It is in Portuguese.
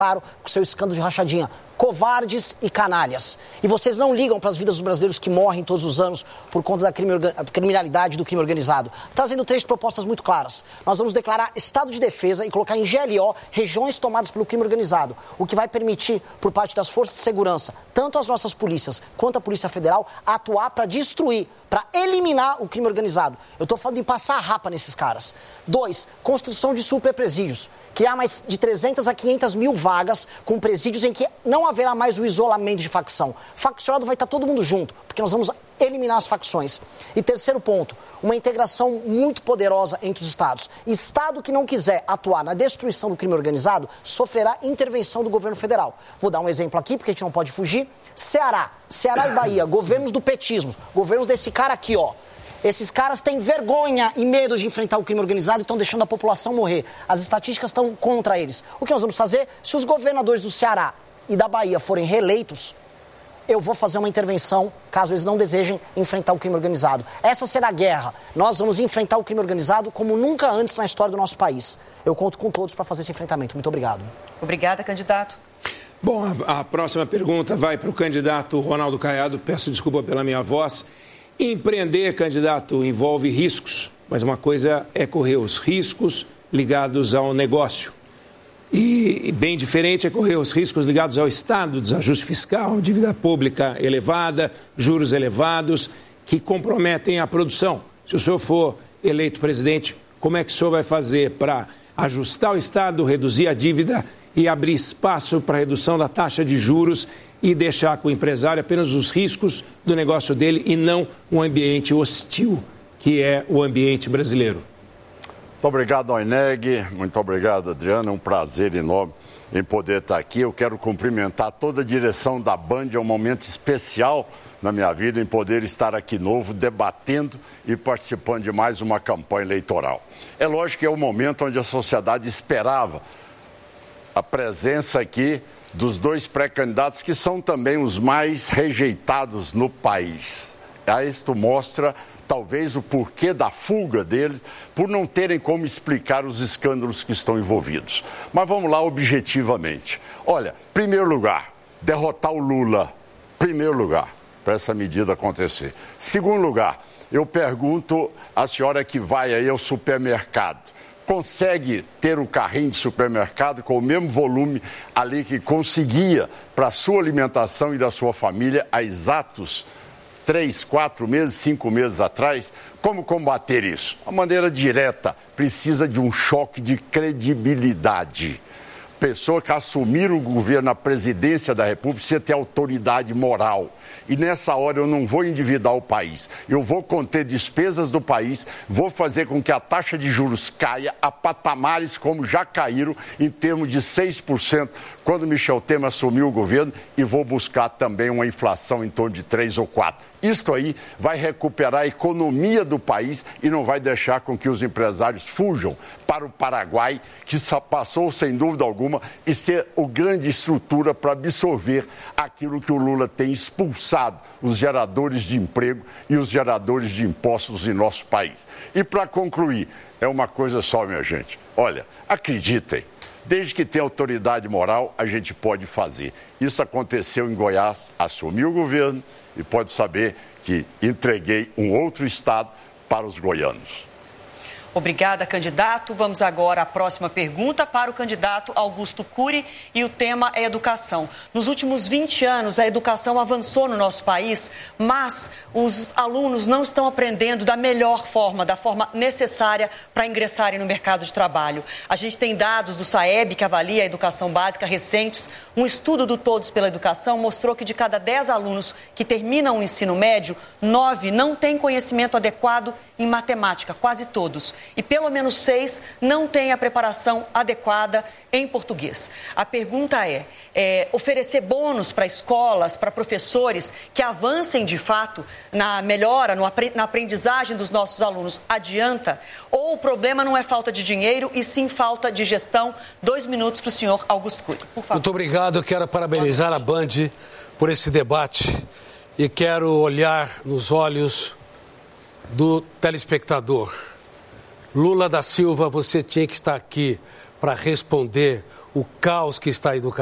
com seu escândalo de rachadinha. Covardes e canalhas. E vocês não ligam para as vidas dos brasileiros que morrem todos os anos por conta da criminalidade do crime organizado. Trazendo 3 propostas muito claras. Nós vamos declarar estado de defesa e colocar em GLO regiões tomadas pelo crime organizado, o que vai permitir, por parte das forças de segurança, tanto as nossas polícias quanto a Polícia Federal, atuar para destruir, para eliminar o crime organizado. Eu estou falando em passar a rapa nesses caras. 2, construção de superpresídios. Criar mais de 300 a 500 mil vagas com presídios em que não haverá mais o isolamento de facção. Faccionado vai estar todo mundo junto, porque nós vamos eliminar as facções. E 3º ponto, uma integração muito poderosa entre os estados. Estado que não quiser atuar na destruição do crime organizado sofrerá intervenção do governo federal. Vou dar um exemplo aqui, porque a gente não pode fugir. Ceará e Bahia, governos do petismo, governos desse cara aqui, ó. Esses caras têm vergonha e medo de enfrentar o crime organizado e estão deixando a população morrer. As estatísticas estão contra eles. O que nós vamos fazer? Se os governadores do Ceará e da Bahia forem reeleitos, eu vou fazer uma intervenção, caso eles não desejem enfrentar o crime organizado. Essa será a guerra. Nós vamos enfrentar o crime organizado como nunca antes na história do nosso país. Eu conto com todos para fazer esse enfrentamento. Muito obrigado. Obrigada, candidato. Bom, a próxima pergunta vai para o candidato Ronaldo Caiado. Peço desculpa pela minha voz. Empreender, candidato, envolve riscos, mas uma coisa é correr os riscos ligados ao negócio. E bem diferente é correr os riscos ligados ao Estado, desajuste fiscal, dívida pública elevada, juros elevados, que comprometem a produção. Se o senhor for eleito presidente, como é que o senhor vai fazer para ajustar o Estado, reduzir a dívida e abrir espaço para a redução da taxa de juros e deixar com o empresário apenas os riscos do negócio dele e não um ambiente hostil, que é o ambiente brasileiro? Muito obrigado, Oineg. Muito obrigado, Adriana. É um prazer enorme em poder estar aqui. Eu quero cumprimentar toda a direção da Band. É um momento especial na minha vida em poder estar aqui novo, debatendo e participando de mais uma campanha eleitoral. É lógico que é o momento onde a sociedade esperava a presença aqui dos 2 pré-candidatos que são também os mais rejeitados no país. Isto mostra talvez o porquê da fuga deles, por não terem como explicar os escândalos que estão envolvidos. Mas vamos lá objetivamente. Olha, primeiro lugar, derrotar o Lula. Primeiro lugar, para essa medida acontecer. Segundo lugar, eu pergunto à senhora que vai aí ao supermercado. Consegue ter um carrinho de supermercado com o mesmo volume ali que conseguia para a sua alimentação e da sua família há exatos 3, 4 meses, 5 meses atrás? Como combater isso? A maneira direta precisa de um choque de credibilidade. Pessoa que assumir o governo, a presidência da República, precisa ter autoridade moral. E nessa hora eu não vou endividar o país, eu vou conter despesas do país, vou fazer com que a taxa de juros caia a patamares como já caíram em termos de 6% quando Michel Temer assumiu o governo, e vou buscar também uma inflação em torno de 3 ou 4. Isto aí vai recuperar a economia do país e não vai deixar com que os empresários fujam para o Paraguai, que passou, sem dúvida alguma, e ser a grande estrutura para absorver aquilo que o Lula tem expulsado, os geradores de emprego e os geradores de impostos em nosso país. E para concluir, é uma coisa só, minha gente. Olha, acreditem. Desde que tenha autoridade moral, a gente pode fazer. Isso aconteceu em Goiás, assumi o governo e pode saber que entreguei um outro estado para os goianos. Obrigada, candidato. Vamos agora à próxima pergunta para o candidato Augusto Cury e o tema é educação. Nos últimos 20 anos, a educação avançou no nosso país, mas os alunos não estão aprendendo da melhor forma, da forma necessária para ingressarem no mercado de trabalho. A gente tem dados do SAEB, que avalia a educação básica, recentes. Um estudo do Todos pela Educação mostrou que de cada 10 alunos que terminam o ensino médio, 9 não têm conhecimento adequado em matemática, quase todos. E pelo menos 6 não têm a preparação adequada em português. A pergunta é oferecer bônus para escolas, para professores que avancem de fato na melhora, na aprendizagem dos nossos alunos, adianta? Ou o problema não é falta de dinheiro e sim falta de gestão? 2 minutos para o senhor Augusto Cury, por favor. Muito obrigado, eu quero parabenizar a Band por esse debate e quero olhar nos olhos do telespectador. Lula da Silva, você tinha que estar aqui para responder o caos que está a educação.